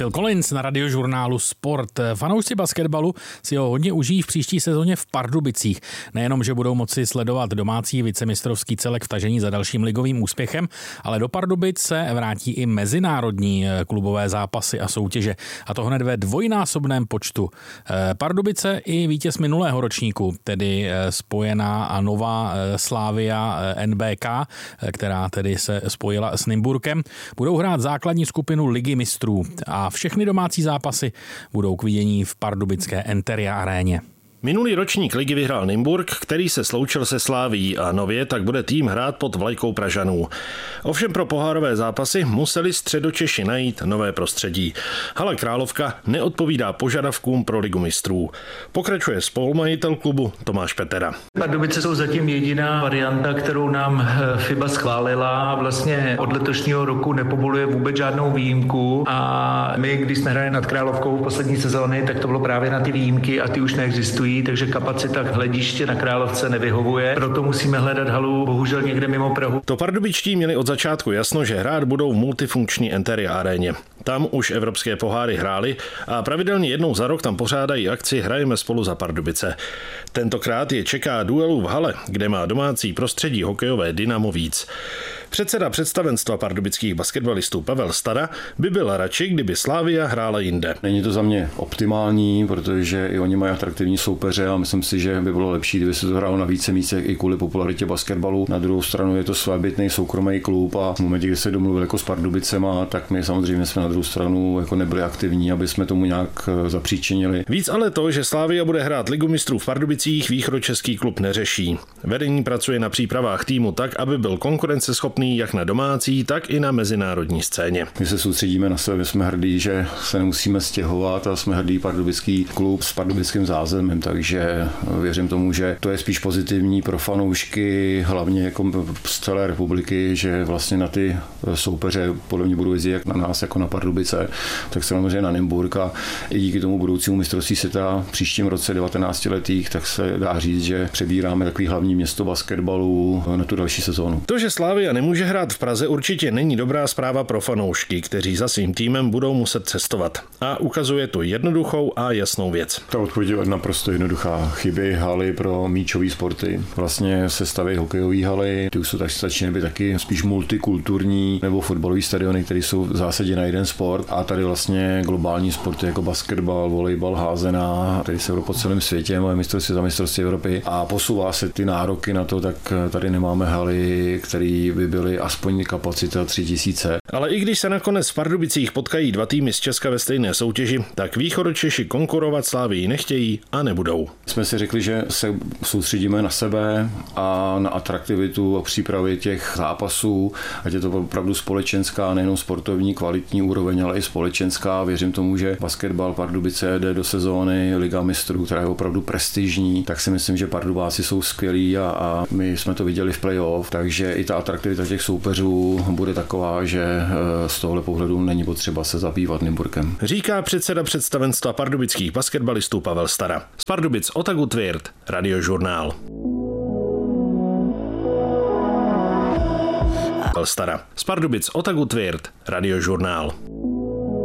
Phil Collins na Radiožurnálu Sport. Fanoušci basketbalu si ho hodně užijí v příští sezóně v Pardubicích. Nejenom, že budou moci sledovat domácí vicemistrovský celek v tažení za dalším ligovým úspěchem, ale do Pardubic se vrátí i mezinárodní klubové zápasy a soutěže. A to hned ve dvojnásobném počtu. Pardubice i vítěz minulého ročníku, tedy spojená a nová Slavia NBK, která tedy se spojila s Nymburkem, budou hrát základní skupinu Ligy mistrů a všechny domácí zápasy budou k vidění v pardubické Enteria aréně. Minulý ročník ligy vyhrál Nymburk, který se sloučil se Slavií a nově tak bude tým hrát pod vlajkou Pražanů. Ovšem pro pohárové zápasy museli Středočeši najít nové prostředí. Hala Královka neodpovídá požadavkům pro ligu mistrů. Pokračuje spolumajitel klubu Tomáš Petera. Pardubice jsou zatím jediná varianta, kterou nám FIBA schválila. Vlastně od letošního roku nepovoluje vůbec žádnou výjimku a my, když jsme hráli nad Královkou v poslední sezóny, tak to bylo právě na ty výjimky a ty už neexistují. Takže kapacita hlediště na Královce nevyhovuje, proto musíme hledat halu bohužel někde mimo Prahu. To pardubičtí měli od začátku jasno, že hrát budou v multifunkční Enteria aréně. Tam už evropské poháry hráli a pravidelně jednou za rok tam pořádají akci Hrajeme spolu za Pardubice. Tentokrát je čeká duelu v hale, kde má domácí prostředí hokejové Dynamo víc. Předseda představenstva pardubických basketbalistů Pavel Stara by byl radši, kdyby Slavia hrála jinde. Není to za mě optimální, protože i oni mají atraktivní soupeře a myslím si, že by bylo lepší, kdyby se to hrálo na více místech i kvůli popularitě basketbalu. Na druhou stranu je to svébytný soukromý klub a v momentě, kdy se domluvil jako s Pardubicema, tak my samozřejmě jsme na druhou stranu jako nebyli aktivní, aby jsme tomu nějak zapříčinili. Víc ale to, že Slavia bude hrát ligu mistrů v Pardubicích, východočeský klub neřeší. Vedení pracuje na přípravách týmu tak, aby byl konkurenceschopný jak na domácí, tak i na mezinárodní scéně. My se soustředíme na sebe, jsme hrdí, že se nemusíme stěhovat a jsme hrdý pardubický klub s pardubickým zázemím, takže věřím tomu, že to je spíš pozitivní pro fanoušky, hlavně jako z celé republiky, že vlastně na ty soupeře podle mě budou jezdit jak na nás, jako na Pardubice, tak samozřejmě na Nymburk a i díky tomu budoucímu mistrovství světa v příštím roce 19 letých, tak se dá říct, že přebíráme takový hlavní město basketbalu na tu další sezónu. To, že Slavia nemůže hrát v Praze, určitě není dobrá zpráva pro fanoušky, kteří za svým týmem budou muset cestovat. A ukazuje to jednoduchou a jasnou věc. Ta odpověď je naprosto jednoduchá. Chybí haly pro míčové sporty. Vlastně se staví hokejové haly, ty už jsou začínají být taky spíš multikulturní, nebo fotbalové stadiony, které jsou v zásadě na jeden sport. A tady vlastně globální sporty jako basketbal, volejbal, házená, tady se po celém světě, máme mistrovství za mistrovství Evropy a posouvá se ty nároky na to, tak tady nemáme haly, které by byly aspoň kapacita 3000. Ale i když se nakonec v Pardubicích potkají dva týmy z Česka ve stejné soutěži, tak východočeši konkurovat Slavii nechtějí a nebudou. Jsme si řekli, že se soustředíme na sebe a na atraktivitu a přípravy těch zápasů, ať je to opravdu společenská, nejenom sportovní, kvalitní úroveň, ale i společenská. Věřím tomu, že basketbal Pardubice jde do sezóny Liga mistrů, která je opravdu prestižní, tak si myslím, že Pardubáci jsou skvělí a my jsme to viděli v playoff, takže i ta atraktivita těch soupeřů bude taková, že z tohohle pohledu není potřeba se zabývat Nymburkem. Říká předseda představenstva pardubických basketbalistů Pavel Stara. Z Pardubic Otaku Tvěrt, Radiožurnál. Pavel Stara. Z Pardubic Otaku Tvěrt, Radiožurnál.